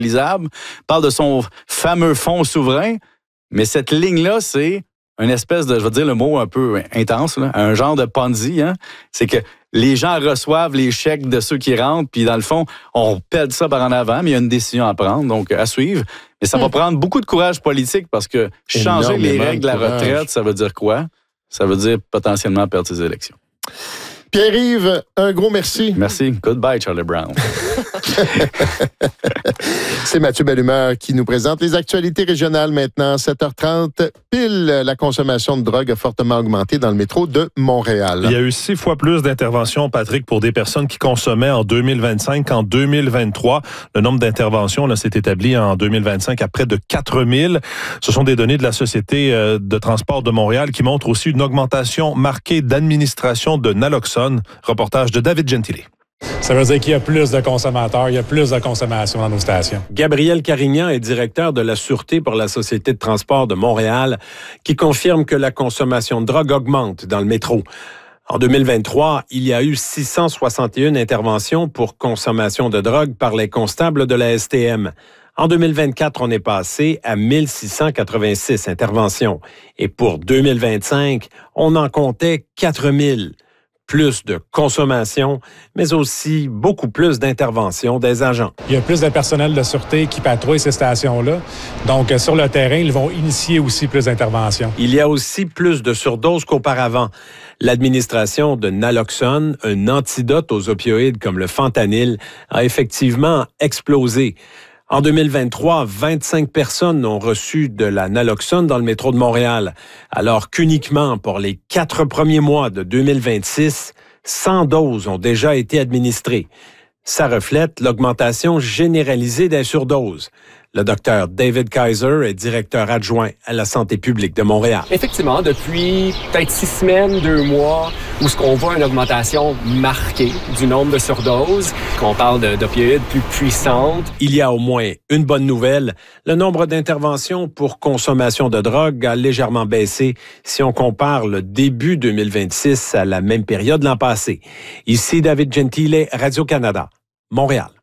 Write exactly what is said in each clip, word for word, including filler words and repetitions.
utilisable, parle de son fameux fonds souverain, mais cette ligne-là, c'est une espèce de, je vais dire le mot un peu intense, là, un genre de Ponzi. Hein? C'est que les gens reçoivent les chèques de ceux qui rentrent, puis dans le fond, on pède ça par en avant, mais il y a une décision à prendre, donc à suivre. Mais ça va mmh. prendre beaucoup de courage politique parce que changer les règles de la retraite, ça veut dire quoi? Ça veut dire potentiellement perdre ses élections. Pierre-Yves, un gros merci. Merci. Goodbye, Charlie Brown. C'est Mathieu Bellumeur qui nous présente les actualités régionales maintenant. sept heures trente, pile, la consommation de drogue a fortement augmenté dans le métro de Montréal. Il y a eu six fois plus d'interventions, Patrick, pour des personnes qui consommaient en deux mille vingt-cinq qu'en deux mille vingt-trois. Le nombre d'interventions là, s'est établi en deux mille vingt-cinq à près de quatre mille. Ce sont des données de la Société de transport de Montréal qui montrent aussi une augmentation marquée d'administration de naloxone. Reportage de David Gentile. Ça veut dire qu'il y a plus de consommateurs, il y a plus de consommation dans nos stations. Gabriel Carignan est directeur de la Sûreté pour la Société de transport de Montréal, qui confirme que la consommation de drogue augmente dans le métro. En deux mille vingt-trois, il y a eu six cent soixante et une interventions pour consommation de drogue par les constables de la S T M. En deux mille vingt-quatre, on est passé à mille six cent quatre-vingt-six interventions. Et pour deux mille vingt-cinq, on en comptait quatre mille. Plus de consommation, mais aussi beaucoup plus d'intervention des agents. Il y a plus de personnel de sûreté qui patrouille ces stations-là. Donc, sur le terrain, ils vont initier aussi plus d'interventions. Il y a aussi plus de surdoses qu'auparavant. L'administration de naloxone, un antidote aux opioïdes comme le fentanyl, a effectivement explosé. En deux mille vingt-trois, vingt-cinq personnes ont reçu de la naloxone dans le métro de Montréal, alors qu'uniquement pour les quatre premiers mois de deux mille vingt-six, cent doses ont déjà été administrées. Ça reflète l'augmentation généralisée des surdoses. Le docteur David Kaiser est directeur adjoint à la santé publique de Montréal. Effectivement, depuis peut-être six semaines, deux mois, où ce qu'on voit une augmentation marquée du nombre de surdoses, qu'on parle de, d'opioïdes plus puissantes. Il y a au moins une bonne nouvelle. Le nombre d'interventions pour consommation de drogue a légèrement baissé si on compare le début deux mille vingt-six à la même période l'an passé. Ici David Gentile, Radio-Canada, Montréal.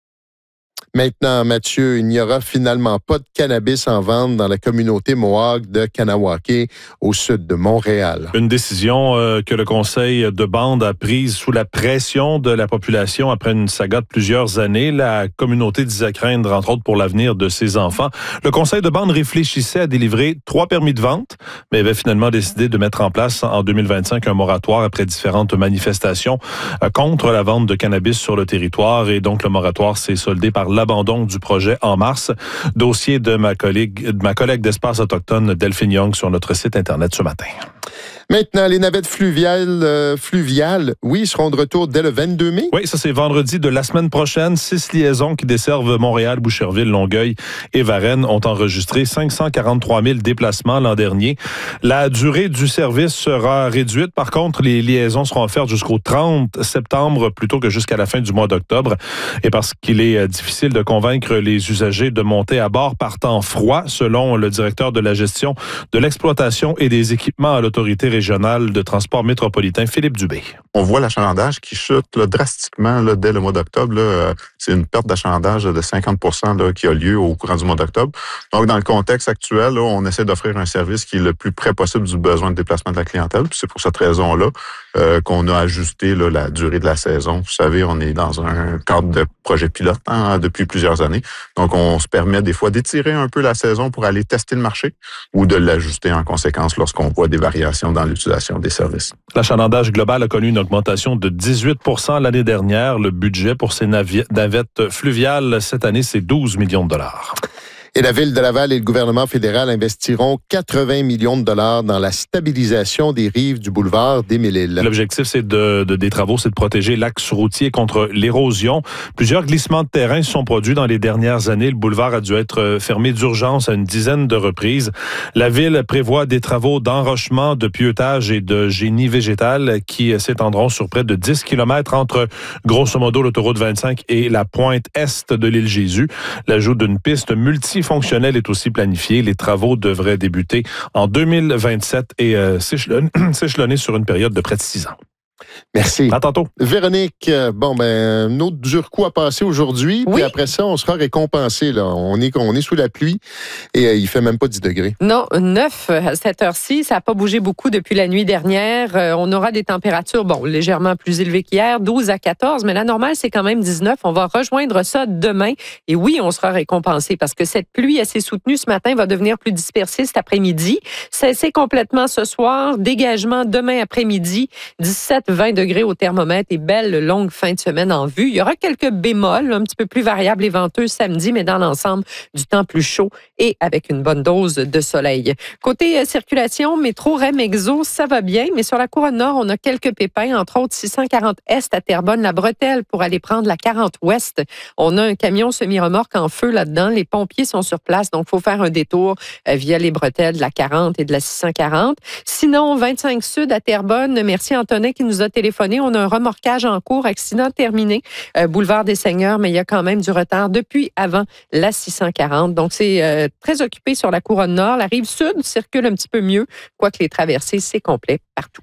Maintenant, Mathieu, il n'y aura finalement pas de cannabis en vente dans la communauté Mohawk de Kanawake, au sud de Montréal. Une décision euh, que le conseil de bande a prise sous la pression de la population après une saga de plusieurs années. La communauté disait craindre, entre autres, pour l'avenir de ses enfants. Le conseil de bande réfléchissait à délivrer trois permis de vente, mais avait finalement décidé de mettre en place en deux mille vingt-cinq un moratoire après différentes manifestations euh, contre la vente de cannabis sur le territoire. Et donc, le moratoire s'est soldé par l'abandon du projet en mars. Dossier de ma collègue, de ma collègue d'Espace autochtone, Delphine Young, sur notre site Internet ce matin. Maintenant, les navettes fluviales, euh, fluviales, oui, seront de retour dès le vingt-deux mai. Oui, ça c'est vendredi de la semaine prochaine. Six liaisons qui desservent Montréal, Boucherville, Longueuil et Varennes ont enregistré cinq cent quarante-trois mille déplacements l'an dernier. La durée du service sera réduite. Par contre, les liaisons seront offertes jusqu'au trente septembre plutôt que jusqu'à la fin du mois d'octobre. Et parce qu'il est difficile de convaincre les usagers de monter à bord par temps froid, selon le directeur de la gestion de l'exploitation et des équipements à l'autorité régionale de transport métropolitain, Philippe Dubé. On voit l'achalandage qui chute là, drastiquement là, dès le mois d'octobre. Là. C'est une perte d'achalandage de cinquante pour cent là, qui a lieu au courant du mois d'octobre. Donc, dans le contexte actuel, là, on essaie d'offrir un service qui est le plus près possible du besoin de déplacement de la clientèle. Puis c'est pour cette raison-là euh, qu'on a ajusté là, la durée de la saison. Vous savez, on est dans un cadre de projet pilote hein, depuis plusieurs années. Donc, on se permet des fois d'étirer un peu la saison pour aller tester le marché ou de l'ajuster en conséquence lorsqu'on voit des variations dans l'utilisation des services. L'achalandage global a connu une augmentation de dix-huit pour cent l'année dernière. Le budget pour ces navi- navettes fluviales cette année, c'est douze millions de dollars. Et la Ville de Laval et le gouvernement fédéral investiront quatre-vingts millions de dollars dans la stabilisation des rives du boulevard des Mille-Îles. L'objectif c'est de, de, des travaux, c'est de protéger l'axe routier contre l'érosion. Plusieurs glissements de terrain se sont produits dans les dernières années. Le boulevard a dû être fermé d'urgence à une dizaine de reprises. La Ville prévoit des travaux d'enrochement, de pieutage et de génie végétal qui s'étendront sur près de dix kilomètres entre, grosso modo, l'autoroute vingt-cinq et la pointe est de l'île Jésus. L'ajout d'une piste multi fonctionnel est aussi planifié. Les travaux devraient débuter en deux mille vingt-sept et euh, s'échelonner sur une période de près de six ans. Merci. À tantôt. Véronique, euh, bon, ben, un autre dur coup à passer aujourd'hui, Oui. puis après ça, on sera récompensé, là. On est, on est sous la pluie et euh, il fait même pas dix degrés. Non, neuf à cette heure-ci. Ça n'a pas bougé beaucoup depuis la nuit dernière. Euh, on aura des températures, bon, légèrement plus élevées qu'hier, douze à quatorze, mais la normale, c'est quand même dix-neuf. On va rejoindre ça demain. Et oui, on sera récompensé parce que cette pluie assez soutenue ce matin va devenir plus dispersée cet après-midi. Cesser complètement ce soir. Dégagement demain après-midi. dix-sept vingt degrés au thermomètre et belle longue fin de semaine en vue. Il y aura quelques bémols, un petit peu plus variables et venteux samedi, mais dans l'ensemble, du temps plus chaud et avec une bonne dose de soleil. Côté euh, circulation, métro, REM, Exo, ça va bien, mais sur la couronne nord, on a quelques pépins, entre autres six cent quarante Est à Terrebonne, la bretelle pour aller prendre la quarante Ouest. On a un camion semi-remorque en feu là-dedans. Les pompiers sont sur place, donc il faut faire un détour euh, via les bretelles de la quarante et de la six cent quarante. Sinon, vingt-cinq Sud à Terrebonne, merci Antonin qui nous a téléphoné. On a un remorquage en cours, accident terminé, euh, boulevard des Seigneurs, mais il y a quand même du retard depuis avant la six cent quarante. Donc, c'est euh, très occupé sur la couronne nord. La rive sud circule un petit peu mieux, quoique les traversées, c'est complet partout.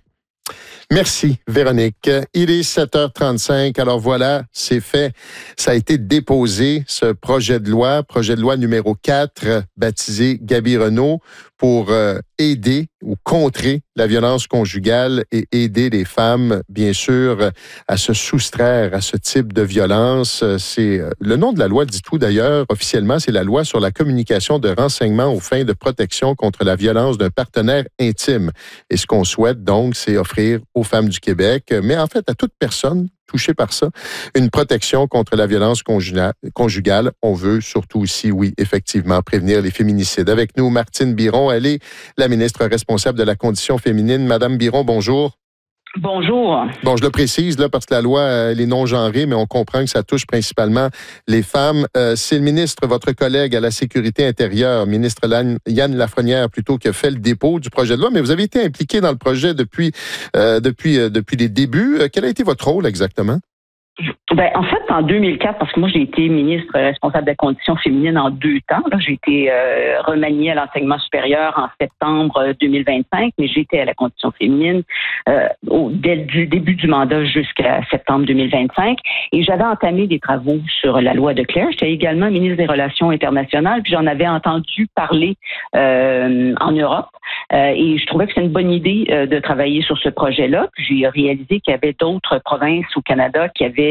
Merci, Véronique. Il est sept heures trente-cinq. Alors voilà, c'est fait. Ça a été déposé, ce projet de loi, projet de loi numéro quatre, baptisé Gaby Renaud, pour euh, aider ou contrer la violence conjugale et aider les femmes, bien sûr, à se soustraire à ce type de violence. C'est le nom de la loi dit tout d'ailleurs. Officiellement, c'est la loi sur la communication de renseignements aux fins de protection contre la violence d'un partenaire intime. Et ce qu'on souhaite donc, c'est offrir aux femmes du Québec, mais en fait à toute personne touchée par ça, une protection contre la violence conjugale. On veut surtout aussi, oui, effectivement, prévenir les féminicides. Avec nous, Martine Biron, elle est la ministre responsable de la condition féminine. Madame Biron, bonjour. Bonjour. Bon, je le précise là parce que la loi, elle est non genrée, mais on comprend que ça touche principalement les femmes. Euh, c'est le ministre, votre collègue à la Sécurité intérieure, ministre Yann Lafrenière, plutôt, qui a fait le dépôt du projet de loi, mais vous avez été impliqué dans le projet depuis, euh, depuis, euh, depuis les débuts. Euh, quel a été votre rôle exactement? Ben, en fait, en deux mille quatre, parce que moi, j'ai été ministre responsable de la condition féminine en deux temps. Là, j'ai été euh, remaniée à l'enseignement supérieur en septembre deux mille vingt-cinq, mais j'étais à la condition féminine euh, au, dès le début du mandat jusqu'à septembre deux mille vingt-cinq. Et j'avais entamé des travaux sur la loi de Claire. J'étais également ministre des Relations internationales, puis j'en avais entendu parler euh, en Europe. Euh, et je trouvais que c'était une bonne idée euh, de travailler sur ce projet-là. Puis j'ai réalisé qu'il y avait d'autres provinces au Canada qui avaient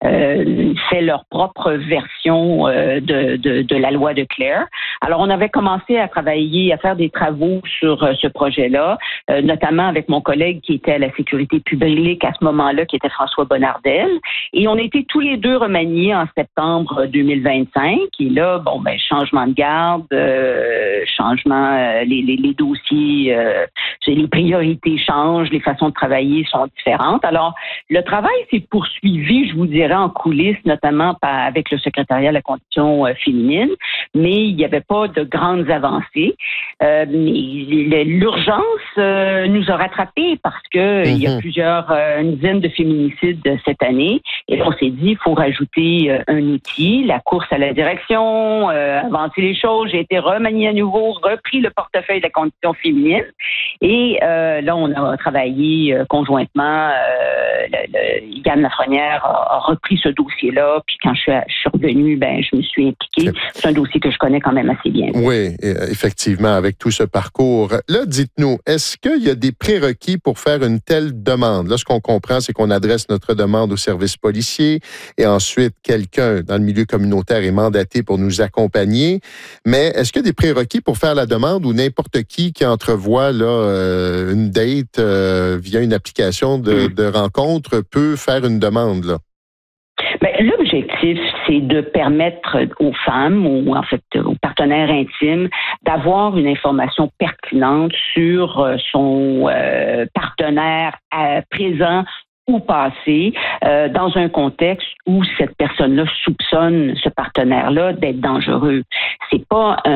Euh, fait leur propre version euh, de, de, de la loi de Claire. Alors, on avait commencé à travailler, à faire des travaux sur euh, ce projet-là, euh, notamment avec mon collègue qui était à la sécurité publique à ce moment-là, qui était François Bonnardel. Et on a été tous les deux remaniés en septembre deux mille vingt-cinq. Et là, bon, ben, changement de garde, euh, changement, euh, les, les, les dossiers, euh, les priorités changent, les façons de travailler sont différentes. Alors, le travail s'est poursuivi, je vous dirais, en coulisses, notamment par, avec le secrétariat de la condition euh, féminine, mais il n'y avait pas de grandes avancées. Euh, mais l'urgence euh, nous a rattrapés parce que mm-hmm. il y a plusieurs, euh, une dizaine de féminicides cette année, et on s'est dit, il faut rajouter euh, un outil, la course à la direction, euh, avancer les choses. J'ai été remaniée à nouveau, repris le portefeuille de la condition féminine, et euh, là, on a travaillé euh, conjointement. Euh, le, le, Yann Lafrenière a, a repris ce dossier-là, puis quand je suis, je suis revenue, ben, je me suis impliquée. C'est un dossier que je connais quand même assez bien. Oui, effectivement, avec tout ce parcours. Là, dites-nous, est-ce qu'il y a des prérequis pour faire une telle demande? Là, ce qu'on comprend, c'est qu'on adresse notre demande au service policier et ensuite, quelqu'un dans le milieu communautaire est mandaté pour nous accompagner. Mais est-ce qu'il y a des prérequis pour faire la demande ou n'importe qui qui entrevoit là, euh, une date euh, via une application de, de rencontre peut faire une demande, là? Ben, l'objectif, c'est de permettre aux femmes ou en fait aux partenaires intimes d'avoir une information pertinente sur son euh, partenaire euh, présent ou passé, euh, dans un contexte où cette personne-là soupçonne ce partenaire-là d'être dangereux. C'est pas un,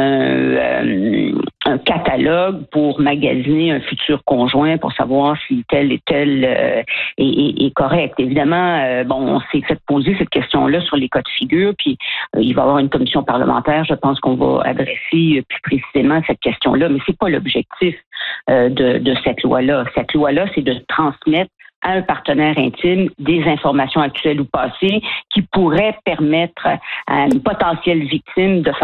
euh, un catalogue pour magasiner un futur conjoint pour savoir si tel et tel euh, est, est, est correct. Évidemment, euh, bon, on s'est fait poser cette question-là sur les cas de figure, puis euh, il va y avoir une commission parlementaire. Je pense qu'on va adresser plus précisément cette question-là, mais c'est pas l'objectif euh, de, de cette loi-là. Cette loi-là, c'est de transmettre à un partenaire intime des informations actuelles ou passées qui pourraient permettre à une potentielle victime de